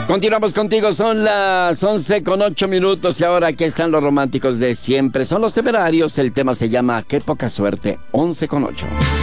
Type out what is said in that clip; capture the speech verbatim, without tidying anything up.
Continuamos contigo, son las once con ocho minutos y ahora aquí están los románticos de siempre. Son los temerarios, el tema se llama Qué poca suerte, once con ocho.